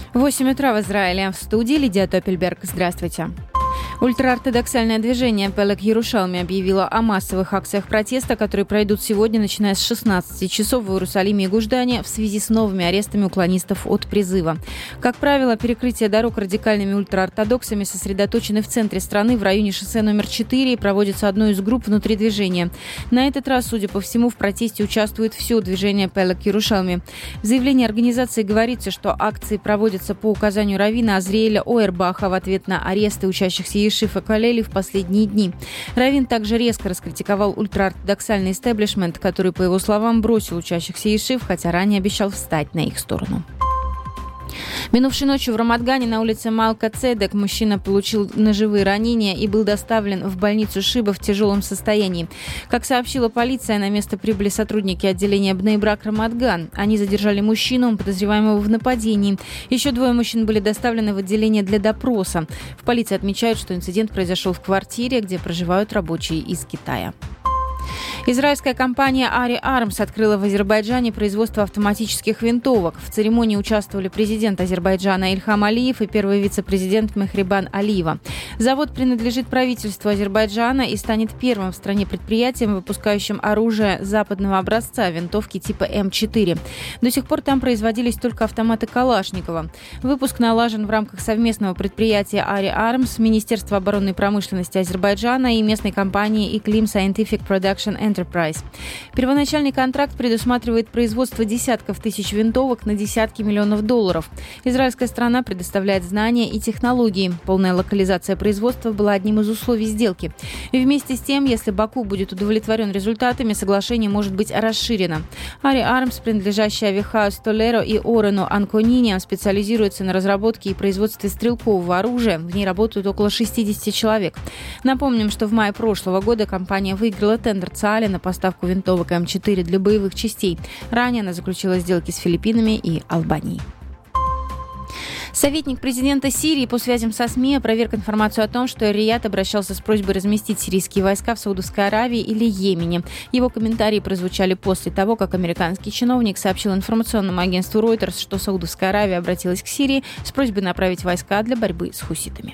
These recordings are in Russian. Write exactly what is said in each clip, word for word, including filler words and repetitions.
восемь утра в Израиле. В студии Лидия Топельберг. Здравствуйте. Ультраортодоксальное движение Пелек Ярушалми объявило о массовых акциях протеста, которые пройдут сегодня, начиная с шестнадцати часов в Иерусалиме и Гуждане в связи с новыми арестами уклонистов от призыва. Как правило, перекрытие дорог радикальными ультраортодоксами сосредоточены в центре страны, в районе шоссе номер четыре, и проводится одной из групп внутри движения. На этот раз, судя по всему, в протесте участвует все движение Пелек Ярушалми. В заявлении организации говорится, что акции проводятся по указанию раввина Азриэля Ойербаха в ответ на аресты учащихся Ешив и Коллели в последние дни. Раввин также резко раскритиковал ультраортодоксальный истеблишмент, который, по его словам, бросил учащихся Ешив, хотя ранее обещал встать на их сторону. Минувшей ночью в Рамат-Гане на улице Малка Цедек мужчина получил ножевые ранения и был доставлен в больницу Шиба в тяжелом состоянии. Как сообщила полиция, на место прибыли сотрудники отделения Бней-Брак Рамат-Ган. Они задержали мужчину, подозреваемого в нападении. Еще двое мужчин были доставлены в отделение для допроса. В полиции отмечают, что инцидент произошел в квартире, где проживают рабочие из Китая. Израильская компания Ари Армс открыла в Азербайджане производство автоматических винтовок. В церемонии участвовали президент Азербайджана Ильхам Алиев и первый вице-президент Мехрибан Алиева. Завод принадлежит правительству Азербайджана и станет первым в стране предприятием, выпускающим оружие западного образца, винтовки типа эм четыре. До сих пор там производились только автоматы Калашникова. Выпуск налажен в рамках совместного предприятия Ари Армс, Министерства оборонной промышленности Азербайджана и местной компании Iklim Scientific Production Enterprise. Первоначальный контракт предусматривает производство десятков тысяч винтовок на десятки миллионов долларов. Израильская страна предоставляет знания и технологии. Полная локализация производства была одним из условий сделки. И вместе с тем, если Баку будет удовлетворен результатами, соглашение может быть расширено. Ари Армс, принадлежащая Авихаю Столеро и Орену Анконине, специализируется на разработке и производстве стрелкового оружия. В ней работают около шестьдесят человек. Напомним, что в мае прошлого года компания выиграла тендер ЦААЛе на поставку винтовок эм четыре для боевых частей. Ранее она заключила сделки с Филиппинами и Албанией. Советник президента Сирии по связям со СМИ опроверг информацию о том, что Эр-Рияд обращался с просьбой разместить сирийские войска в Саудовской Аравии или Йемене. Его комментарии прозвучали после того, как американский чиновник сообщил информационному агентству Reuters, что Саудовская Аравия обратилась к Сирии с просьбой направить войска для борьбы с хуситами.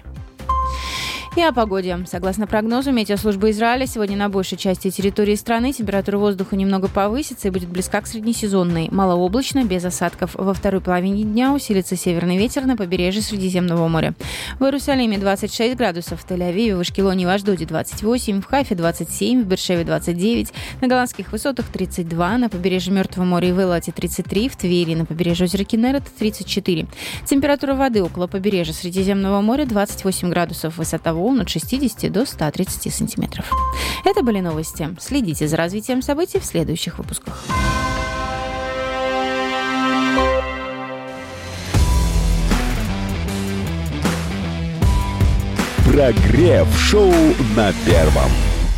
И о погоде. Согласно прогнозу Метеослужбы Израиля, сегодня на большей части территории страны температура воздуха немного повысится и будет близка к среднесезонной. Малооблачно, без осадков. Во второй половине дня усилится северный ветер на побережье Средиземного моря. В Иерусалиме двадцать шесть градусов, в Тель-Авиве, в Ашкелоне и в Ашдоде двадцать восемь, в Хайфе двадцать семь, в Беэр-Шеве двадцать девять, на Голландских высотах тридцать два, на побережье Мертвого моря и в Элате тридцать три, в Твери, на побережье озера Кинерет тридцать четыре. Температура воды около побережья Средиземного моря двадцать восемь градусов, высота волн от шестидесяти до ста тридцати сантиметров. Это были новости. Следите за развитием событий в следующих выпусках. Прогрев шоу на первом.